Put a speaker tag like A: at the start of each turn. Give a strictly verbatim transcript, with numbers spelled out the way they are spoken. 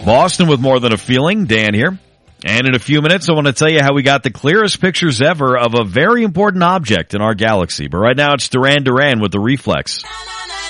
A: Boston with more than a feeling. Dan here. And in a few minutes, I want to tell you how we got the clearest pictures ever of a very important object in our galaxy. But right now, it's Duran Duran with The Reflex.